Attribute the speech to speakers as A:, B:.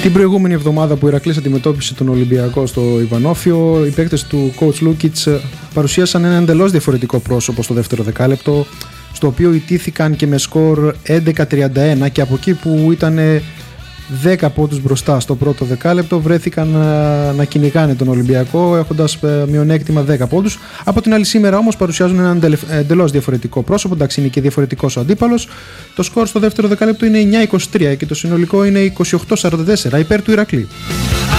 A: Την προηγούμενη εβδομάδα που ο Ηρακλής αντιμετώπισε τον Ολυμπιακό στο Ιβανόφιο, οι παίκτες του coach Lukic παρουσίασαν ένα εντελώς διαφορετικό πρόσωπο στο δεύτερο δεκάλεπτο, στο οποίο ιτήθηκαν και με σκορ 11-31, και από εκεί που ήταν 10 πόντους μπροστά στο πρώτο δεκάλεπτο βρέθηκαν να κυνηγάνε τον Ολυμπιακό έχοντας μειονέκτημα 10 πόντους. Από την άλλη σήμερα όμως παρουσιάζουν ένα εντελώς διαφορετικό πρόσωπο, εντάξει είναι και διαφορετικός ο αντίπαλος. Το σκορ στο δεύτερο δεκάλεπτο είναι 9-23 και το συνολικό είναι 28-44 υπέρ του Ηρακλή.